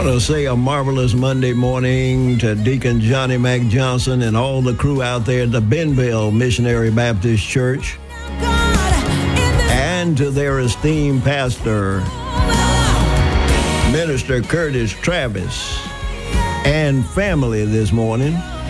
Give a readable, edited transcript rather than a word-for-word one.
want to say a marvelous Monday morning to Deacon Johnny Mac Johnson and all the crew out there at the Benville Missionary Baptist Church, and to their esteemed pastor, Minister Curtis Travis, and family this morning.